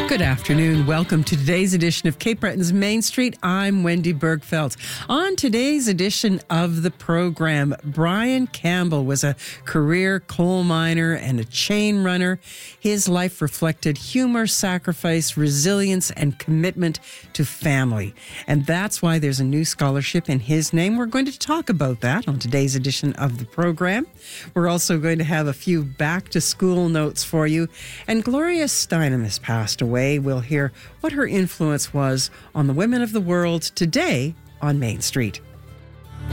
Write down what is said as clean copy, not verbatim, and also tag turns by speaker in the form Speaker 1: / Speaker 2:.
Speaker 1: Good afternoon. Welcome to today's edition of Cape Breton's Main Street. I'm Wendy Bergfeld. On today's edition of the program, Brian Campbell was a career coal miner and a chain runner. His life reflected humor, sacrifice, resilience, and commitment to family. And that's why there's a new scholarship in his name. We're going to talk about that on today's edition of the program. We're also going to have a few back-to-school notes for you. And Gloria Steinem has passed away. We'll hear what her influence was on the women of the world today on Main Street.